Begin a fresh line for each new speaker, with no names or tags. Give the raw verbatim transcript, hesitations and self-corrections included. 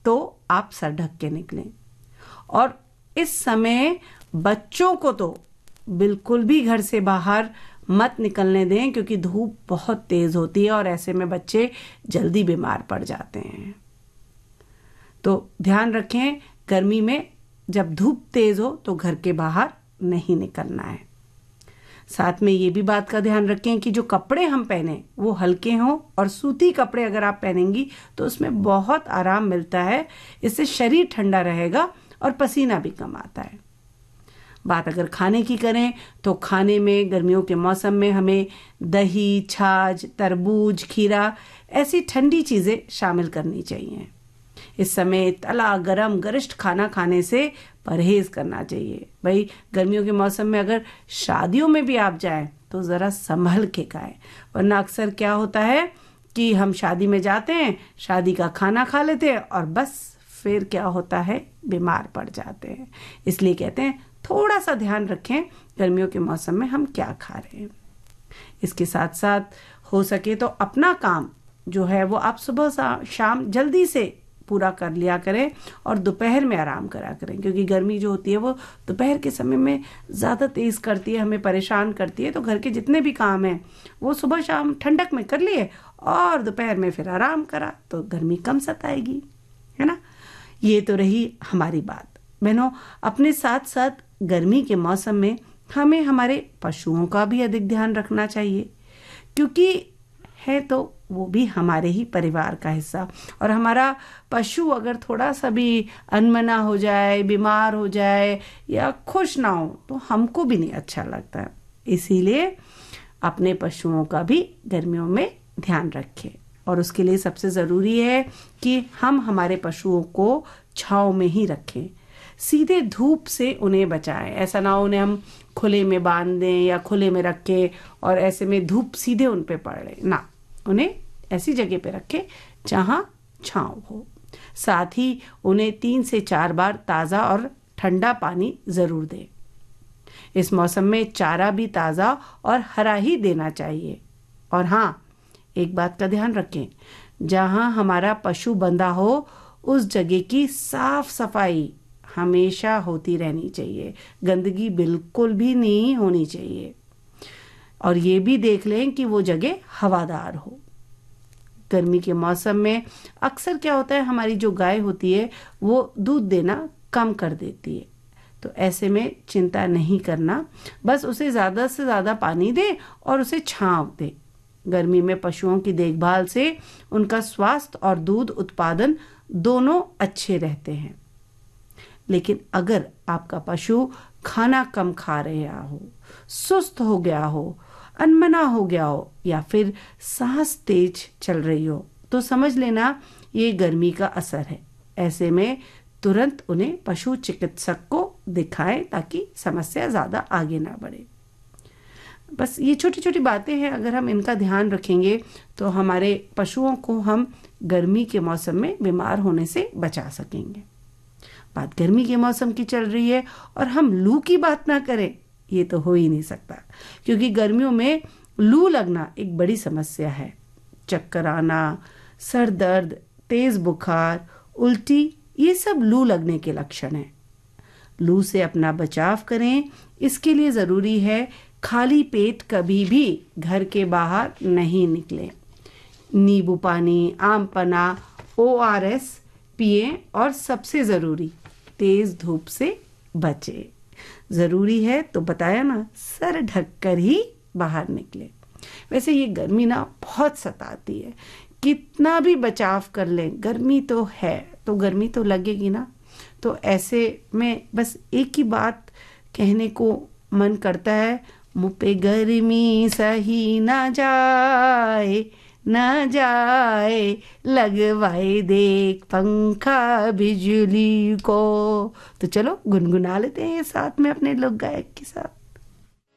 तो आप सर ढक के निकलें। और इस समय बच्चों को तो बिल्कुल भी घर से बाहर मत निकलने दें, क्योंकि धूप बहुत तेज होती है और ऐसे में बच्चे जल्दी बीमार पड़ जाते हैं। तो ध्यान रखें, गर्मी में जब धूप तेज हो तो घर के बाहर नहीं निकलना है। साथ में ये भी बात का ध्यान रखें कि जो कपड़े हम पहने वो हल्के हों, और सूती कपड़े अगर आप पहनेंगी तो उसमें बहुत आराम मिलता है। इससे शरीर ठंडा रहेगा और पसीना भी कम आता है। बात अगर खाने की करें तो खाने में गर्मियों के मौसम में हमें दही, छाछ, तरबूज, खीरा ऐसी ठंडी चीज़ें शामिल करनी चाहिए। इस समय तला गरम गरिष्ठ खाना खाने से परहेज करना चाहिए। भाई गर्मियों के मौसम में अगर शादियों में भी आप जाएं तो ज़रा संभल के खाएं, वरना अक्सर क्या होता है कि हम शादी में जाते हैं, शादी का खाना खा लेते हैं और बस फिर क्या होता है, बीमार पड़ जाते हैं। इसलिए कहते हैं थोड़ा सा ध्यान रखें गर्मियों के मौसम में हम क्या खा रहे हैं। इसके साथ साथ हो सके तो अपना काम जो है वो आप सुबह शाम जल्दी से पूरा कर लिया करें और दोपहर में आराम करा करें, क्योंकि गर्मी जो होती है वो दोपहर के समय में ज़्यादा तेज़ करती है, हमें परेशान करती है। तो घर के जितने भी काम हैं वो सुबह शाम ठंडक में कर लिए और दोपहर में फिर आराम करा तो गर्मी कम सताएगी, है ना। ये तो रही हमारी बात। बहनों, अपने साथ साथ गर्मी के मौसम में हमें हमारे पशुओं का भी अधिक ध्यान रखना चाहिए, क्योंकि है तो वो भी हमारे ही परिवार का हिस्सा। और हमारा पशु अगर थोड़ा सा भी अनमना हो जाए, बीमार हो जाए या खुश ना हो तो हमको भी नहीं अच्छा लगता है। इसीलिए अपने पशुओं का भी गर्मियों में ध्यान रखें, और उसके लिए सबसे ज़रूरी है कि हम हमारे पशुओं को छांव में ही रखें, सीधे धूप से उन्हें बचाएं। ऐसा ना हो उन्हें हम खुले में बांध दें या खुले में रखें और ऐसे में धूप सीधे उन पे पड़े ना, उन्हें ऐसी जगह पे रखें जहां छांव हो। साथ ही उन्हें तीन से चार बार ताज़ा और ठंडा पानी ज़रूर दें। इस मौसम में चारा भी ताज़ा और हरा ही देना चाहिए। और हाँ, एक बात का ध्यान रखें, जहां हमारा पशु बंधा हो उस जगह की साफ सफाई हमेशा होती रहनी चाहिए, गंदगी बिल्कुल भी नहीं होनी चाहिए। और ये भी देख लें कि वो जगह हवादार हो। गर्मी के मौसम में अक्सर क्या होता है, हमारी जो गाय होती है वो दूध देना कम कर देती है। तो ऐसे में चिंता नहीं करना, बस उसे ज़्यादा से ज़्यादा पानी दे और उसे छांव दे। गर्मी में पशुओं की देखभाल से उनका स्वास्थ्य और दूध उत्पादन दोनों अच्छे रहते हैं। लेकिन अगर आपका पशु खाना कम खा रहा हो, सुस्त हो गया हो, अनमना हो गया हो या फिर सांस तेज चल रही हो, तो समझ लेना ये गर्मी का असर है। ऐसे में तुरंत उन्हें पशु चिकित्सक को दिखाएं ताकि समस्या ज़्यादा आगे ना बढ़े। बस ये छोटी छोटी बातें हैं, अगर हम इनका ध्यान रखेंगे तो हमारे पशुओं को हम गर्मी के मौसम में बीमार होने से बचा सकेंगे। बात गर्मी के मौसम की चल रही है और हम लू की बात ना करें, ये तो हो ही नहीं सकता, क्योंकि गर्मियों में लू लगना एक बड़ी समस्या है। चक्कर आना, सर दर्द, तेज बुखार, उल्टी, ये सब लू लगने के लक्षण हैं। लू से अपना बचाव करें, इसके लिए ज़रूरी है खाली पेट कभी भी घर के बाहर नहीं निकलें। नींबू पानी, आम पन्ना, ओ आर एस पिएं और सबसे ज़रूरी तेज़ धूप से बचें। ज़रूरी है तो बताया ना, सर ढककर ही बाहर निकले। वैसे ये गर्मी ना बहुत सताती है, कितना भी बचाव कर लें गर्मी तो है, तो गर्मी तो लगेगी ना। तो ऐसे में बस एक ही बात कहने को मन करता है, मुँह पे गर्मी सही ना जाए ना जाए, लगवाए देख पंखा बिजली को। तो चलो गुनगुना लेते हैं ये साथ में अपने लोक गायक के साथ।